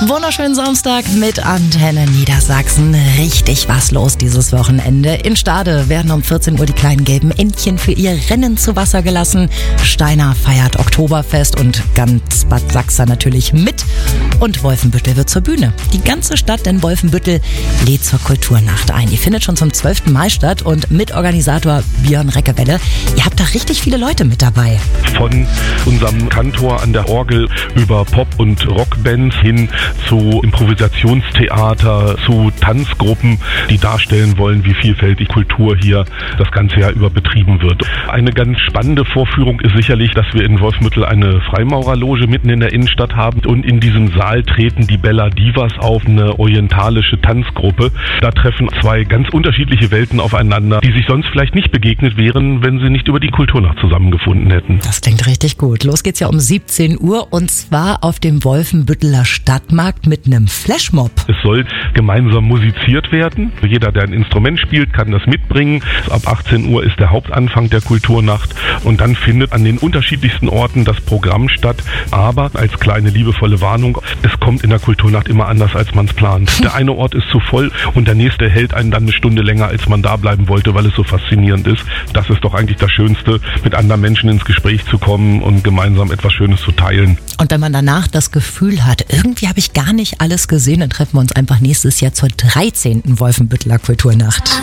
Wunderschönen Samstag mit Antenne Niedersachsen. Richtig was los dieses Wochenende. In Stade werden um 14 Uhr die kleinen gelben Entchen für ihr Rennen zu Wasser gelassen. Steiner feiert Oktoberfest und ganz Bad Sachsa natürlich mit. Und Wolfenbüttel wird zur Bühne. Die ganze Stadt in Wolfenbüttel lädt zur Kulturnacht ein. Die findet schon zum 12. Mai statt und Mitorganisator Björn Reckewelle. Ihr habt da richtig viele Leute mit dabei. Von unserem Kantor an der Orgel über Pop- und Rockbands hin zu Improvisationstheater, zu Tanzgruppen, die darstellen wollen, wie vielfältig Kultur hier das ganze Jahr über betrieben wird. Eine ganz spannende Vorführung ist sicherlich, dass wir in Wolfenbüttel eine Freimaurerloge mitten in der Innenstadt haben und in diesem Saal treten die Bella Divas auf, eine orientalische Tanzgruppe. Da treffen zwei ganz unterschiedliche Welten aufeinander, die sich sonst vielleicht nicht begegnet wären, wenn sie nicht über die Kulturnacht zusammengefunden hätten. Das klingt richtig gut. Los geht's ja um 17 Uhr und zwar auf dem Wolfenbütteler Stadtmarkt mit einem Flashmob. Es soll gemeinsam musiziert werden. Jeder, der ein Instrument spielt, kann das mitbringen. Ab 18 Uhr ist der Hauptanfang der Kulturnacht und dann findet an den unterschiedlichsten Orten das Programm statt. Aber als kleine liebevolle Warnung, es kommt in der Kulturnacht immer anders, als man es plant. Der eine Ort ist zu voll und der nächste hält einen dann eine Stunde länger, als man da bleiben wollte, weil es so faszinierend ist. Das ist doch eigentlich das Schönste, mit anderen Menschen ins Gespräch zu kommen und gemeinsam etwas Schönes zu teilen. Und wenn man danach das Gefühl hat, irgendwie habe ich gar nicht alles gesehen, dann treffen wir uns einfach nächstes Jahr zur 13. Wolfenbütteler Kulturnacht.